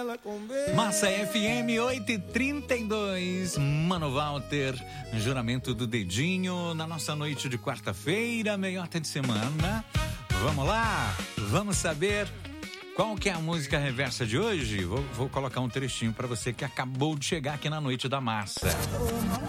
Massa FM 8h32, Mano Walter, juramento do dedinho na nossa noite de quarta-feira, meiota de semana. Vamos lá, vamos saber qual que é a música reversa de hoje. Vou colocar um trechinho para você que acabou de chegar aqui na Noite da Massa.